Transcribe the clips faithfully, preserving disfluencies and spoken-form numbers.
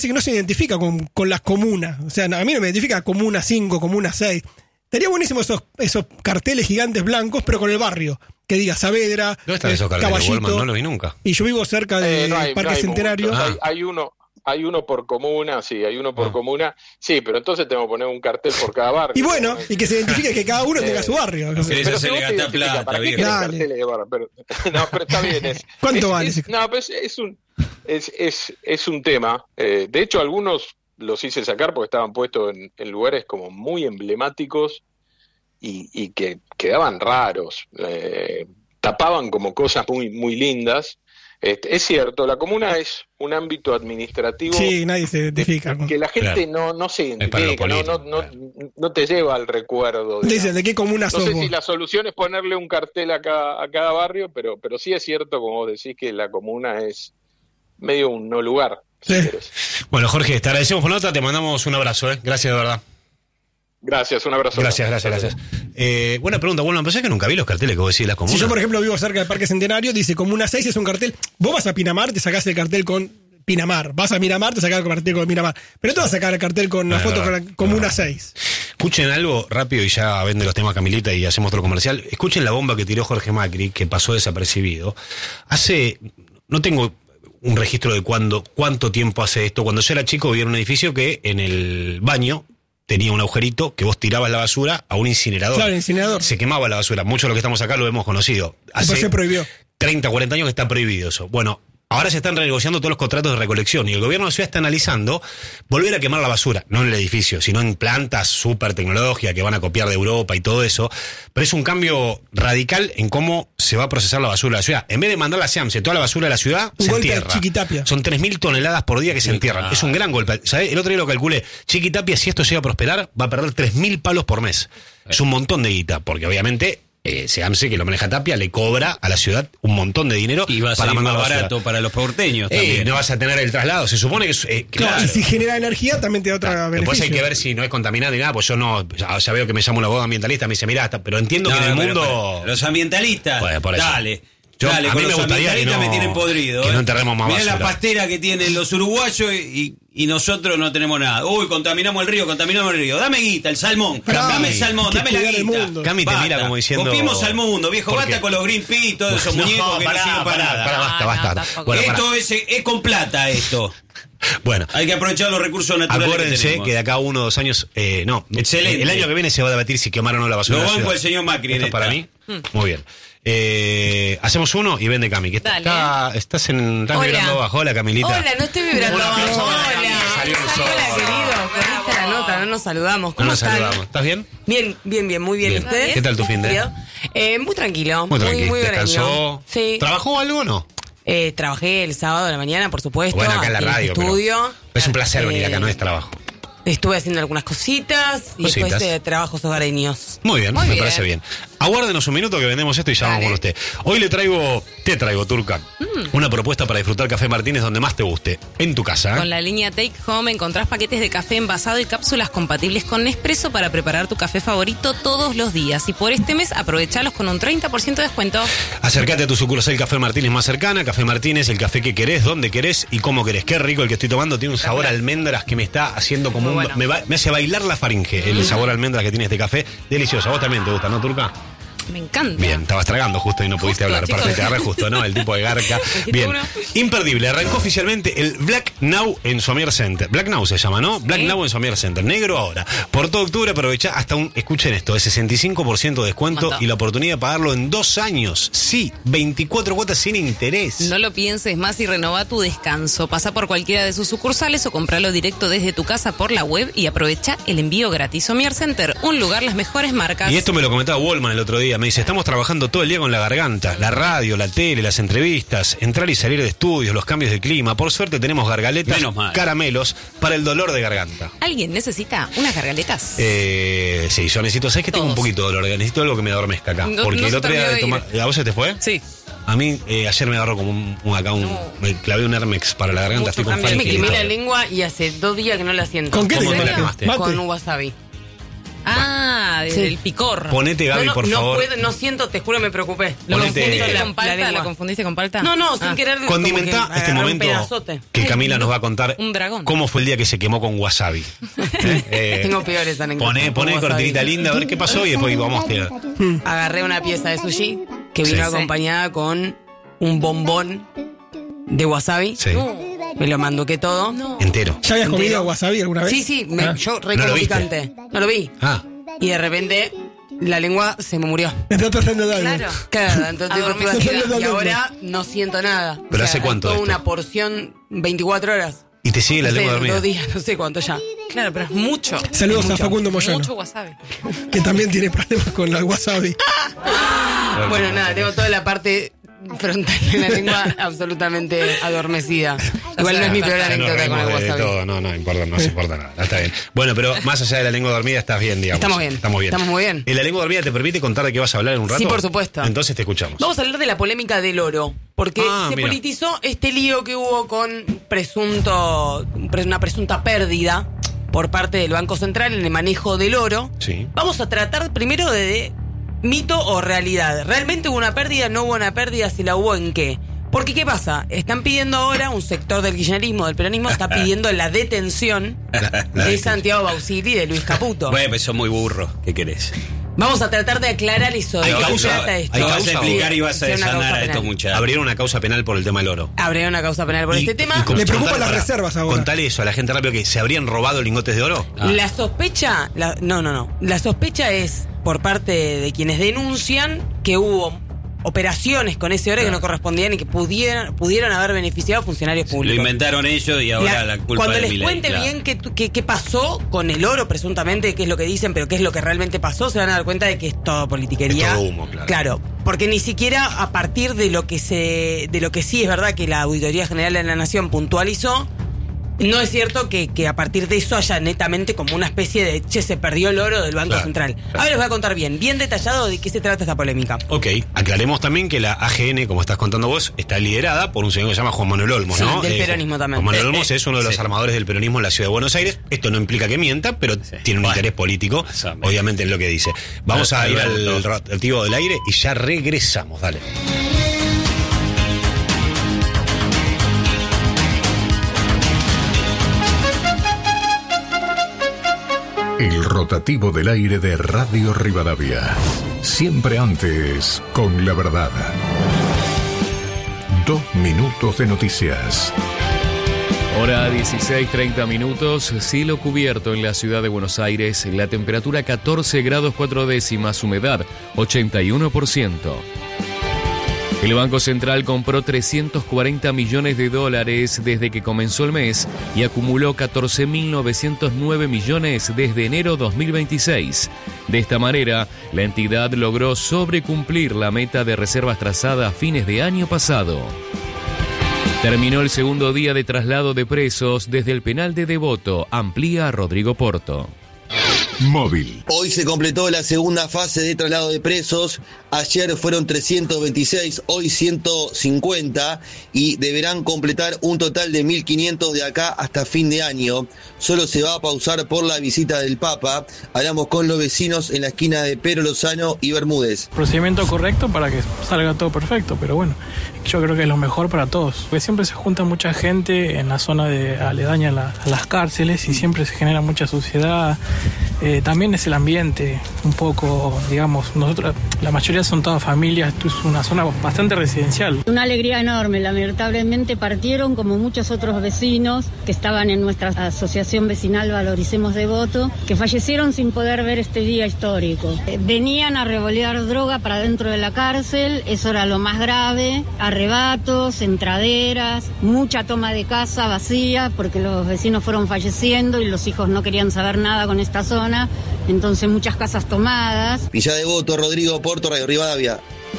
que no se identifica con, con las comunas. O sea, a mí no me identifica comuna cinco, comuna seis. Estaría buenísimo esos, esos carteles gigantes blancos, pero con el barrio. Que diga Saavedra, ¿dónde están esos carteles? Caballito. Walmart, no lo vi nunca. Y yo vivo cerca de Eh, no hay- Parque no hay Centenario. muchos. Ah. Hay, hay uno, hay uno por comuna, sí, hay uno por Ah. comuna. Sí, pero entonces tengo que poner un cartel por cada barrio. Y bueno, y que se identifique que cada uno Eh, tenga su barrio. no, O sea, Eso Pero se si le vos te gasta identificás, plata, ¿para qué viejo. querés Dale. carteles de barrio? Pero, no, pero está bien. Es, ¿Cuánto es- vale es- ese? No, pero es, es un, es, es, es un tema. Eh, de hecho, algunos los hice sacar porque estaban puestos en, en lugares como muy emblemáticos y, y que quedaban raros. Eh, tapaban como cosas muy, muy lindas. Este, es cierto, la comuna es un ámbito administrativo sí, nadie se identifica. con- que la gente Claro. no, no se Es para lo identifica, no, no, político, no, no te lleva al recuerdo. Te digamos. dicen, ¿de qué comuna No sos sé vos? si la solución es ponerle un cartel a cada, a cada barrio, pero, pero sí es cierto, como vos decís, que la comuna es medio un no lugar. si Sí. querés. Bueno, Jorge, te agradecemos por nota, te mandamos un abrazo, ¿eh? Gracias de verdad. Gracias, un abrazo. Gracias, gracias, gracias. Eh, buena pregunta, bueno, pensé que nunca vi los carteles que vos decís de las comunas. Si yo, por ejemplo, vivo cerca del Parque Centenario, dice Comuna seis es un cartel. Vos vas a Pinamar, te sacás el cartel con Pinamar. Vas a Miramar, te sacás el cartel con Miramar. Pero no te vas a sacar el cartel con una Es foto verdad, con la Comuna es seis. Escuchen algo rápido y ya vende los temas Camilita y hacemos otro comercial. Escuchen la bomba que tiró Jorge Macri, que pasó desapercibido. Hace, no tengo un registro de cuándo, cuánto tiempo hace esto. Cuando yo era chico vivía en un edificio que en el baño tenía un agujerito que vos tirabas la basura a un incinerador. Claro, el incinerador. Se quemaba la basura. Muchos de los que estamos acá lo hemos conocido. Después Hace se prohibió. treinta, cuarenta años que está prohibido eso. Bueno, ahora se están renegociando todos los contratos de recolección y el gobierno de la ciudad está analizando volver a quemar la basura, no en el edificio, sino en plantas súper tecnológicas que van a copiar de Europa y todo eso. Pero es un cambio radical en cómo se va a procesar la basura de la ciudad. En vez de mandarla a SEAMSE, toda la basura de la ciudad Un se golpe a entierra. Chiquitapia. Son tres mil toneladas por día que se Sí, entierran. claro. Es un gran golpe. ¿Sabés? El otro día lo calculé. Chiquitapia, si esto llega a prosperar, va a perder tres mil palos por mes. Es un montón de guita, porque obviamente eh, SEAMSE, que lo maneja Tapia, le cobra a la ciudad un montón de dinero Y va a para ser más mandar la basura. barato para los porteños Eh, también. no vas a tener el traslado. Se supone que... es, eh, Claro, claro. y si genera energía, también te da otra Después beneficio. hay que ver si no es contaminante ni nada, pues yo no... Ya, ya veo que me llama un abogado ambientalista, me dice, mirá, está- pero entiendo No, que en el pero, mundo... pero, los ambientalistas, Bueno, por eso. dale. Yo- dale, a con mí me los gustaría que ambientalistas no- me tienen podrido. que ¿eh? no enterremos más Mirá basura. la pastera que tienen los uruguayos y, y nosotros no tenemos nada. Uy, contaminamos el río, contaminamos el río. Dame guita, el salmón. Cami, dame el salmón, que dame la cuidar el guita. mundo. Cami te Basta. mira como diciendo... Copiemos al mundo, viejo. ¿Por qué? Basta con los Greenpeace, todos esos No, muñecos que pará, no sirven para pará, nada. pará, basta, No, basta. no, tampoco. Bueno, esto pará. es, es con plata, esto. Bueno, Hay que aprovechar los recursos naturales que acuérdense tenemos. que de acá a uno o dos años... Eh, no, Excelente. El año que viene se va a debatir si quemar o no la basura. Lo de la banco ciudad. el señor Macri en ¿Esto es para esta. mí? Muy bien. Eh, hacemos uno y vende Cami. Que está- Dale. está- estás en, estás Hola. vibrando abajo. Hola, Camilita. Hola, no estoy vibrando Un abajo. aplauso para Hola. Cami, que salió el sol. Hola, querido. Corriste la nota, no nos saludamos. No ¿Cómo nos están? saludamos. ¿Estás bien? Bien, bien, bien, muy bien. Bien. ¿Ustedes? ¿Qué tal tu fin de? ¿Frío? Eh, muy tranquilo. Muy tranquilo. Muy, muy ¿Descansó? hogareño. Sí. ¿Trabajó algo o no? Eh, trabajé el sábado de la mañana, por supuesto. Bueno, acá en la el radio. pero estudio. es un placer venir Eh, acá, no es trabajo. Estuve haciendo algunas cositas y Cositas. después eh, trabajos hogareños. Muy bien, Muy me bien. parece bien. Aguárdenos un minuto que vendemos esto y ya vamos Dale. con usted. Hoy le traigo, te traigo, Turca, una propuesta para disfrutar Café Martínez donde más te guste, en tu casa. ¿eh? Con la línea Take Home encontrás paquetes de café envasado y cápsulas compatibles con Nespresso para preparar tu café favorito todos los días. Y por este mes aprovechalos con un treinta por ciento de descuento. Acércate a tu sucursal Café Martínez más cercana. Café Martínez, el café que querés, donde querés y cómo querés. Qué rico el que estoy tomando, tiene un sabor a almendras que me está haciendo como Muy un... bueno. Me, va- me hace bailar la faringe, el sabor a almendras que tiene este café. Delicioso. ¿A vos también te gusta, no, Turca? Me encanta. Bien, estabas tragando justo y no pudiste Justo, hablar. chicos. Perfecto, agarré justo, ¿no? El tipo de garca. Dijiste Bien. uno. Imperdible. Arrancó oficialmente el Black Now en Somier Center. Black Now se llama, ¿no? Black Sí. Now en Somier Center. Negro ahora. Por todo octubre aprovecha hasta un, escuchen esto, de sesenta y cinco por ciento de descuento Montón. y la oportunidad de pagarlo en dos años. Sí, veinticuatro cuotas sin interés. No lo pienses más y renova tu descanso. Pasa por cualquiera de sus sucursales o compralo directo desde tu casa por la web y aprovecha el envío gratis. Somier Center, un lugar, las mejores marcas. Y esto me lo comentaba Wallman el otro día. Me dice, estamos trabajando todo el día con la garganta, la radio, la tele, las entrevistas, entrar y salir de estudios, los cambios de clima. Por suerte tenemos gargaletas, Menos mal. caramelos para el dolor de garganta. ¿Alguien necesita unas gargaletas? Eh, sí, yo necesito, ¿sabes que tengo un Todos. poquito de dolor? Necesito algo que me adormezca acá. No- porque no el se otro día de terminó tomar. de ¿A vos se te fue? Sí. A mí eh, ayer me agarró como un, un acá un. No. Me clavé un Hermex para la garganta, Mucho estoy con cambio. Yo me faringitis. quemé la lengua y hace dos días que no la siento. ¿Con qué ¿Cómo te te quemaste? quemaste? Mate. Con wasabi. Ah, quema, Sí. del picor. Ponete, Gaby, no, no, por no favor. puedo, no siento, te juro, me preocupé. ¿Lo Ponete- confundiste La- con la palta? lengua. ¿Lo confundiste con palta? No, no, sin Ah. querer. Condimenta como que este agarré momento un pedazote. que Ay, Camila no. nos va a contar Un dragón. cómo fue el día que se quemó con wasabi. ¿Eh? Eh, Tengo peores anécdotas. Poné, poné con wasabi. cortinita linda, a ver qué pasó y después vamos a... Agarré una pieza de sushi que vino Sí. acompañada con un bombón de wasabi. Sí, Me lo manduqué todo. entero. ¿Ya habías comido Entero. wasabi alguna vez? Sí, sí, me- Ah. yo re ¿No lo como viste? picante. No lo vi. Ah, Y de repente la lengua se me murió. Me está tratando de algo. Claro. Claro, entonces Adormecida. y ahora no siento nada. ¿Pero hace cuánto Toda de esto? una porción veinticuatro horas. y te sigue la No sé, lengua dormida. dos días, no sé cuánto ya. Claro, pero es mucho. Saludos Mucho, a Facundo Moyano, Mucho wasabi. que también tiene problemas con la wasabi. Bueno, nada, tengo toda la parte frontal de la lengua absolutamente adormecida. Igual no es mi peor Ya nos anécdota con reímos el de wasabi. todo, no, no importa, no se importa nada, está bien. Bueno, pero más allá de la lengua dormida estás bien, digamos. Estamos bien. Estamos bien. Estamos muy bien. ¿Y la lengua dormida te permite contar de qué vas a hablar en un rato? Sí, por supuesto. Entonces te escuchamos. Vamos a hablar de la polémica del oro, porque Ah, se mira. politizó este lío que hubo con presunto pre- una presunta pérdida por parte del Banco Central en el manejo del oro. Sí. Vamos a tratar primero de mito o realidad. ¿Realmente hubo una pérdida? ¿No hubo una pérdida? ¿Si la hubo en qué? Porque, ¿qué pasa? Están pidiendo ahora, un sector del kirchnerismo, del peronismo, está pidiendo la detención de Santiago Bausili y de Luis Caputo. Bueno, pues son muy burros. ¿Qué querés? Vamos a tratar de aclarar eso. Hay ¿De qué causa, se trata esto? hay Lo vas a causa, explicar y vas a Sí, una causa desanar a estos penal. muchachos. Abrieron una causa penal por el tema del oro. Habría una causa penal por Y- este y tema. con- Me preocupan contale, las pará, reservas ahora. Contale eso a la gente rápido, que se habrían robado lingotes de oro. Ah. La sospecha, la- no, no, no. La sospecha es por parte de quienes denuncian que hubo operaciones con ese oro que no correspondían y que pudieran, pudieron haber beneficiado a funcionarios Lo públicos. inventaron ellos y ahora la, La- culpa cuando de les Milei, cuente claro. bien qué, qué, qué pasó con el oro, presuntamente, qué es lo que dicen, pero qué es lo que realmente pasó, se van a dar cuenta de que es todo politiquería. Es todo humo, claro. Claro, porque ni siquiera a partir de lo que se, de lo que sí es verdad que la Auditoría General de la Nación puntualizó, no es cierto que, que a partir de eso haya netamente como una especie de, che, se perdió el oro del Banco Claro, Central. claro. Ahora les voy a contar bien, bien detallado de qué se trata esta polémica. Ok, aclaremos también que la A G N, como estás contando vos, está liderada por un señor que se llama Juan Manuel Olmos, Sí, ¿no? del Eh, peronismo también. Juan Manuel Eh, Olmos eh, es uno de los sí. armadores del peronismo en la ciudad de Buenos Aires. Esto no implica que mienta, pero Sí. tiene un Bueno. interés político, Más o menos. obviamente, en lo que dice. Vamos a ir al Alberto. rotativo del aire y ya regresamos, dale. El rotativo del aire de Radio Rivadavia. Siempre antes, con la verdad. Dos minutos de noticias. Hora dieciséis treinta minutos, cielo cubierto en la ciudad de Buenos Aires, la temperatura catorce grados cuatro décimas, humedad ochenta y uno por ciento. El Banco Central compró trescientos cuarenta millones de dólares desde que comenzó el mes y acumuló catorce mil novecientos nueve millones desde enero dos mil veintiséis. De esta manera, la entidad logró sobrecumplir la meta de reservas trazada a fines de año pasado. Terminó el segundo día de traslado de presos desde el penal de Devoto, amplía Rodrigo Porto. Móvil. Hoy se completó la segunda fase de traslado de presos. Ayer fueron trescientos veintiséis, hoy ciento cincuenta y deberán completar un total de mil quinientos de acá hasta fin de año. Solo se va a pausar por la visita del Papa. Hablamos con los vecinos en la esquina de Pedro Lozano y Bermúdez. Procedimiento correcto para que salga todo perfecto, pero bueno, yo creo que es lo mejor para todos. Porque siempre se junta mucha gente en la zona de aledaña a, la- a las cárceles y siempre se genera mucha suciedad. Eh, también es el ambiente, un poco, digamos, nosotros, la mayoría son todas familias, esto es una zona bastante residencial. Una alegría enorme, lamentablemente partieron como muchos otros vecinos que estaban en nuestra asociación vecinal Valoricemos Devoto, que fallecieron sin poder ver este día histórico. Eh, Venían a revolear droga para dentro de la cárcel, eso era lo más grave, arrebatos, entraderas, mucha toma de casa vacía porque los vecinos fueron falleciendo y los hijos no querían saber nada con esta zona, entonces muchas casas tomadas. Villa Devoto, Rodrigo Porto, Radio Rivadavia.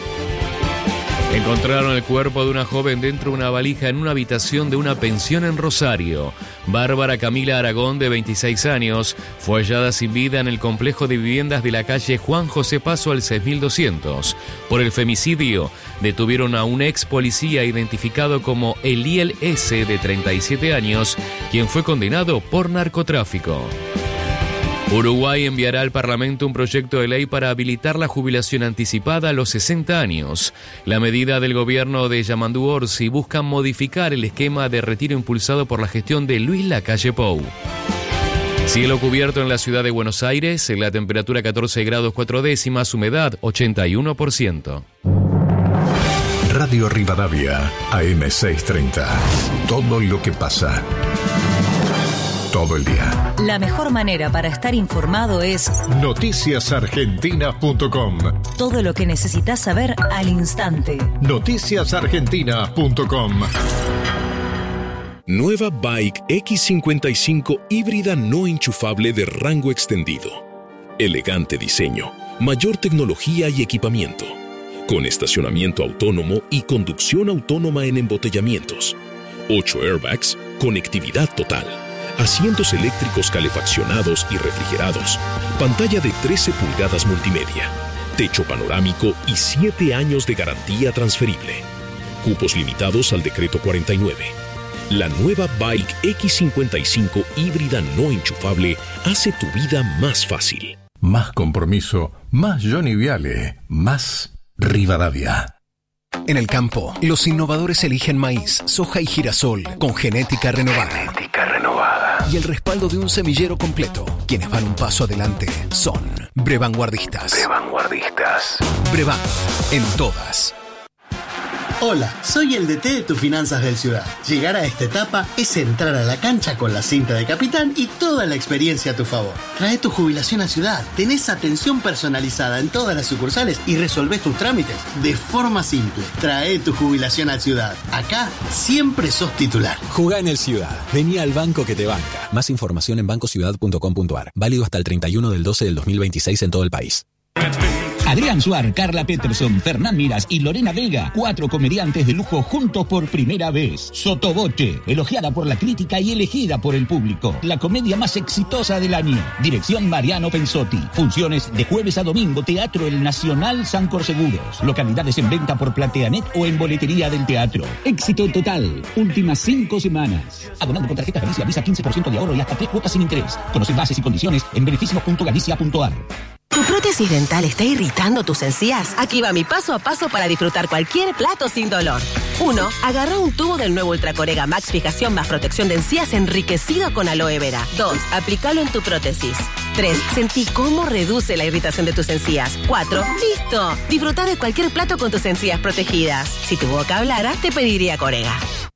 Encontraron el cuerpo de una joven dentro de una valija en una habitación de una pensión en Rosario. Bárbara Camila Aragón, de veintiséis años, fue hallada sin vida en el complejo de viviendas de la calle Juan José Paso al seis mil doscientos. Por el femicidio, detuvieron a un ex policía identificado como Eliel S., de treinta y siete años, quien fue condenado por narcotráfico. Uruguay enviará al Parlamento un proyecto de ley para habilitar la jubilación anticipada a los sesenta años. La medida del gobierno de Yamandú Orsi busca modificar el esquema de retiro impulsado por la gestión de Luis Lacalle Pou. Cielo cubierto en la ciudad de Buenos Aires, la temperatura catorce grados cuatro décimas, humedad ochenta y uno por ciento. Radio Rivadavia, A M seiscientos treinta. Todo lo que pasa. Todo el día. La mejor manera para estar informado es noticias argentinas punto com. Todo lo que necesitas saber al instante. noticias argentinas punto com. Nueva Bike X cincuenta y cinco híbrida no enchufable de rango extendido. Elegante diseño, mayor tecnología y equipamiento. Con estacionamiento autónomo y conducción autónoma en embotellamientos. ocho airbags, conectividad total. Asientos eléctricos calefaccionados y refrigerados. Pantalla de trece pulgadas multimedia. Techo panorámico y siete años de garantía transferible. Cupos limitados al decreto cuarenta y nueve. La nueva Bike X cincuenta y cinco híbrida no enchufable hace tu vida más fácil. Más compromiso, más Johnny Viale, más Rivadavia. En el campo, los innovadores eligen maíz, soja y girasol con genética renovada. Genética renovada. Y el respaldo de un semillero completo. Quienes van un paso adelante son Brevanguardistas. Brevanguardistas. Brevan, en todas. Hola, soy el D T de tus finanzas del Ciudad. Llegar a esta etapa es entrar a la cancha con la cinta de capitán y toda la experiencia a tu favor. Trae tu jubilación a Ciudad, tenés atención personalizada en todas las sucursales y resolvés tus trámites de forma simple. Trae tu jubilación a Ciudad. Acá siempre sos titular. Jugá en el Ciudad. Vení al banco que te banca. Más información en banco ciudad punto com punto a r. Válido hasta el treinta y uno del doce del dos mil veintiséis en todo el país. Adrián Suar, Carla Peterson, Fernán Miras y Lorena Vega, cuatro comediantes de lujo juntos por primera vez. Sotoboche, elogiada por la crítica y elegida por el público. La comedia más exitosa del año. Dirección Mariano Pensotti. Funciones de jueves a domingo, Teatro El Nacional San Corseguros. Localidades en venta por Plateanet o en boletería del teatro. Éxito total. Últimas cinco semanas. Abonando con tarjeta Galicia, Visa quince por ciento de ahorro y hasta tres cuotas sin interés. Conoce bases y condiciones en beneficios punto galicia punto a r. ¿Tu prótesis dental está irritando tus encías? Aquí va mi paso a paso para disfrutar cualquier plato sin dolor. uno. Agarra un tubo del nuevo Ultracorega Max Fijación más protección de encías enriquecido con aloe vera. dos. Aplícalo en tu prótesis. tres. Sentí cómo reduce la irritación de tus encías. cuatro. ¡Listo! Disfruta de cualquier plato con tus encías protegidas. Si tu boca hablara, te pediría Corega.